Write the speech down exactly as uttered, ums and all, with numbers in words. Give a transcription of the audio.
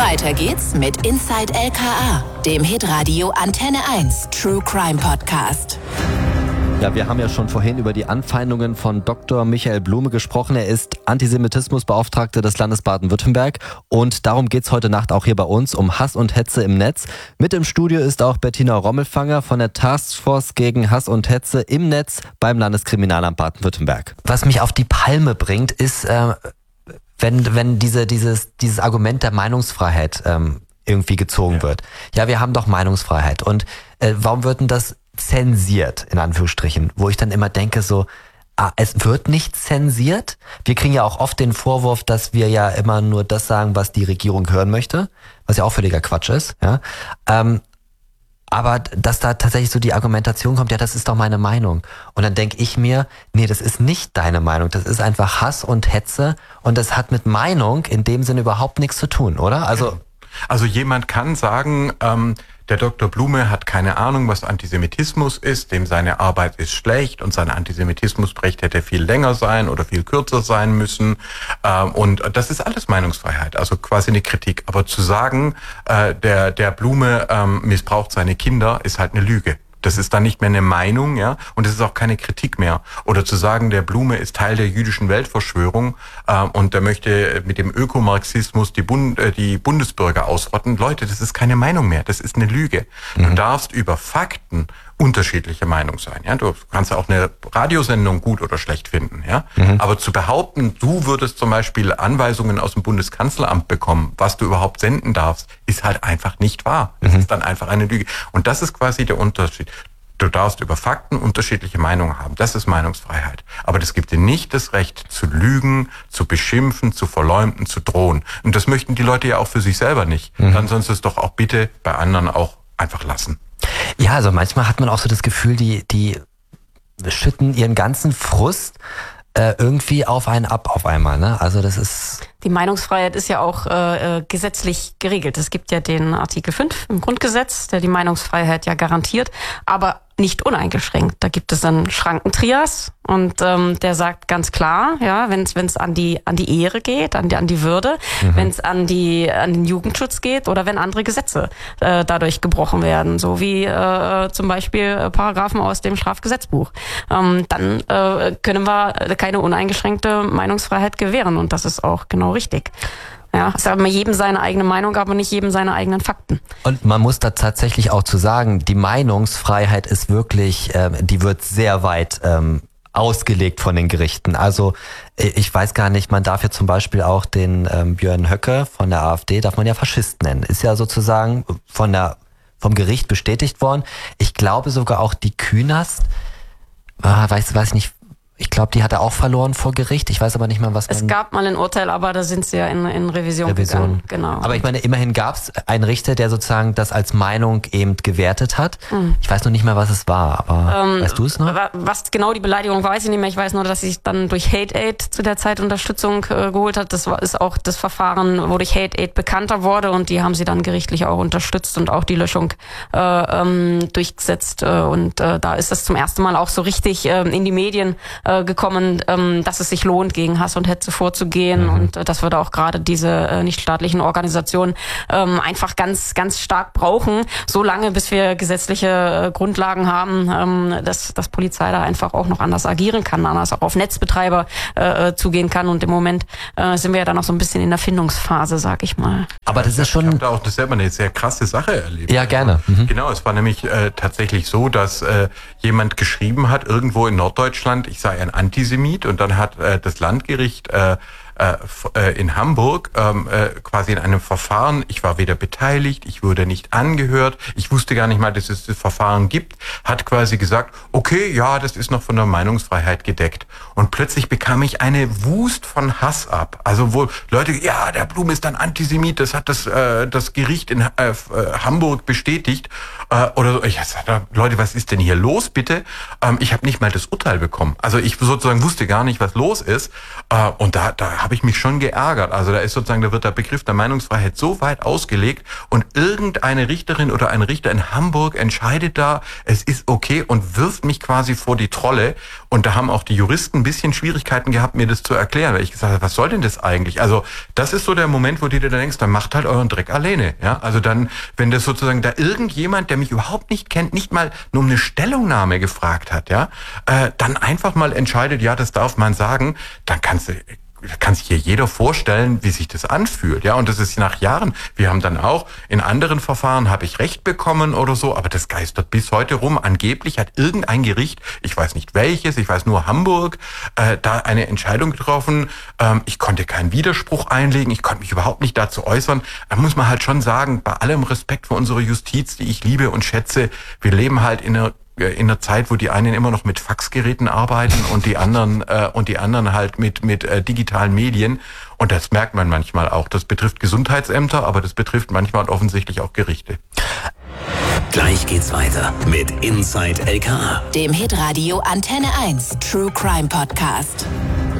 Weiter geht's mit Inside L K A, dem Hitradio Antenne eins True Crime Podcast. Ja, wir haben ja schon vorhin über die Anfeindungen von Doktor Michael Blume gesprochen. Er ist Antisemitismusbeauftragter des Landes Baden-Württemberg und darum geht's heute Nacht auch hier bei uns, um Hass und Hetze im Netz. Mit im Studio ist auch Bettina Rommelfanger von der Taskforce gegen Hass und Hetze im Netz beim Landeskriminalamt Baden-Württemberg. Was mich auf die Palme bringt, ist, äh, wenn wenn diese dieses dieses Argument der Meinungsfreiheit ähm, irgendwie gezogen ja. wird. Ja, wir haben doch Meinungsfreiheit und äh, warum wird denn das zensiert, in Anführungsstrichen, wo ich dann immer denke so, ah, es wird nicht zensiert. Wir kriegen ja auch oft den Vorwurf, dass wir ja immer nur das sagen, was die Regierung hören möchte, was ja auch völliger Quatsch ist. Ja, ähm, aber dass da tatsächlich so die Argumentation kommt, ja, das ist doch meine Meinung. Und dann denke ich mir, nee, das ist nicht deine Meinung, das ist einfach Hass und Hetze und das hat mit Meinung in dem Sinne überhaupt nichts zu tun, oder? Also, also jemand kann sagen, ähm, der Doktor Blume hat keine Ahnung, was Antisemitismus ist, dem seine Arbeit ist schlecht und sein Antisemitismusbericht hätte viel länger sein oder viel kürzer sein müssen. Und das ist alles Meinungsfreiheit, also quasi eine Kritik. Aber zu sagen, der, der Blume missbraucht seine Kinder, ist halt eine Lüge. Das ist dann nicht mehr eine Meinung, ja, und es ist auch keine Kritik mehr. Oder zu sagen, der Blume ist Teil der jüdischen Weltverschwörung äh, und der möchte mit dem Ökomarxismus die, Bund, äh, die Bundesbürger ausrotten. Leute, das ist keine Meinung mehr, das ist eine Lüge. Mhm. Du darfst über Fakten unterschiedliche Meinung sein. Ja, du kannst auch eine Radiosendung gut oder schlecht finden. Ja, mhm. aber zu behaupten, du würdest zum Beispiel Anweisungen aus dem Bundeskanzleramt bekommen, was du überhaupt senden darfst, ist halt einfach nicht wahr. Das mhm. ist dann einfach eine Lüge. Und das ist quasi der Unterschied. Du darfst über Fakten unterschiedliche Meinungen haben. Das ist Meinungsfreiheit. Aber das gibt dir nicht das Recht zu lügen, zu beschimpfen, zu verleumden, zu drohen. Und das möchten die Leute ja auch für sich selber nicht. Mhm. Dann sollst du es doch auch bitte bei anderen auch einfach lassen. Ja, also manchmal hat man auch so das Gefühl, die, die schütten ihren ganzen Frust äh, irgendwie auf einen ab auf einmal, ne? Also das ist... Die Meinungsfreiheit ist ja auch äh, gesetzlich geregelt. Es gibt ja den Artikel fünf im Grundgesetz, der die Meinungsfreiheit ja garantiert, aber nicht uneingeschränkt. Da gibt es einen Schrankentrias und ähm, der sagt ganz klar, ja, wenn es wenn es an die an die Ehre geht, an die an die Würde, mhm. wenn es an die an den Jugendschutz geht oder wenn andere Gesetze äh, dadurch gebrochen werden, so wie äh, zum Beispiel Paragraphen aus dem Strafgesetzbuch, ähm, dann äh, können wir keine uneingeschränkte Meinungsfreiheit gewähren und das ist auch genau richtig. Ja, es ist aber jedem seine eigene Meinung, aber nicht jedem seine eigenen Fakten. Und man muss da tatsächlich auch zu sagen, die Meinungsfreiheit ist wirklich, ähm, die wird sehr weit ähm, ausgelegt von den Gerichten. Also ich weiß gar nicht, man darf ja zum Beispiel auch den ähm, Björn Höcke von der AfD, darf man ja Faschist nennen. Ist ja sozusagen von der vom Gericht bestätigt worden. Ich glaube sogar auch die Künast, ah, weiß, weiß nicht, ich glaube, die hat er auch verloren vor Gericht. Ich weiß aber nicht mal, was... Es gab mal ein Urteil, aber da sind sie ja in, in Revision, Revision gegangen. Genau. Aber ich meine, immerhin gab es einen Richter, der sozusagen das als Meinung eben gewertet hat. Mhm. Ich weiß noch nicht mehr, was es war, aber ähm, weißt du es noch? Was genau die Beleidigung weiß ich nicht mehr. Ich weiß nur, dass sie sich dann durch Hate Aid zu der Zeit Unterstützung äh, geholt hat. Das war, ist auch das Verfahren, wo durch Hate Aid bekannter wurde und die haben sie dann gerichtlich auch unterstützt und auch die Löschung äh, ähm, durchgesetzt. Äh, und äh, da ist das zum ersten Mal auch so richtig äh, in die Medien äh, gekommen, dass es sich lohnt, gegen Hass und Hetze vorzugehen mhm. und dass wir da auch gerade diese nichtstaatlichen Organisationen einfach ganz, ganz stark brauchen, so lange, bis wir gesetzliche Grundlagen haben, dass, dass Polizei da einfach auch noch anders agieren kann, anders auch auf Netzbetreiber äh, zugehen kann und im Moment äh, sind wir ja da noch so ein bisschen in der Findungsphase, sag ich mal. Aber das ist schon... Ich habe da auch das selber eine sehr krasse Sache erlebt. Ja, gerne. Mhm. Genau, es war nämlich äh, tatsächlich so, dass äh, jemand geschrieben hat, irgendwo in Norddeutschland, ich sei ein Antisemit und dann hat äh, das Landgericht äh, äh, in Hamburg ähm, äh, quasi in einem Verfahren, ich war weder beteiligt, ich wurde nicht angehört, ich wusste gar nicht mal, dass es das Verfahren gibt, hat quasi gesagt, okay, ja, das ist noch von der Meinungsfreiheit gedeckt. Und plötzlich bekam ich eine Wust von Hass ab. Also wo Leute, ja, der Blum ist ein Antisemit, das hat das äh, das Gericht in äh, Hamburg bestätigt. Äh, oder so. Ich sagte, Leute, was ist denn hier los, bitte? Ähm, ich habe nicht mal das Urteil bekommen. Also ich sozusagen wusste gar nicht, was los ist. Äh, und da, da habe ich mich schon geärgert. Also da ist sozusagen, da wird der Begriff der Meinungsfreiheit so weit ausgelegt und irgendeine Richterin oder ein Richter in Hamburg entscheidet da, es ist okay und wirft mich quasi vor die Trolle. Und da haben auch die Juristen ein bisschen Schwierigkeiten gehabt, mir das zu erklären, weil ich gesagt habe, was soll denn das eigentlich? Also das ist so der Moment, wo du dir dann denkst, dann macht halt euren Dreck alleine. Ja, also dann, wenn das sozusagen da irgendjemand, der mich überhaupt nicht kennt, nicht mal nur um eine Stellungnahme gefragt hat, ja, äh, dann einfach mal entscheidet, ja, das darf man sagen, dann kannst du kann sich hier jeder vorstellen, wie sich das anfühlt, ja, und das ist nach Jahren. Wir haben dann auch in anderen Verfahren habe ich Recht bekommen oder so, aber das geistert bis heute rum. Angeblich hat irgendein Gericht, ich weiß nicht welches, ich weiß nur Hamburg, äh, da eine Entscheidung getroffen. Ähm, ich konnte keinen Widerspruch einlegen, ich konnte mich überhaupt nicht dazu äußern. Da muss man halt schon sagen, bei allem Respekt für unsere Justiz, die ich liebe und schätze, wir leben halt in einer in einer Zeit, wo die einen immer noch mit Faxgeräten arbeiten und die anderen äh, und die anderen halt mit mit äh, digitalen Medien, und das merkt man manchmal auch. Das betrifft Gesundheitsämter, aber das betrifft manchmal offensichtlich auch Gerichte. Gleich geht's weiter mit Inside L K A, dem Hitradio Antenne eins True Crime Podcast.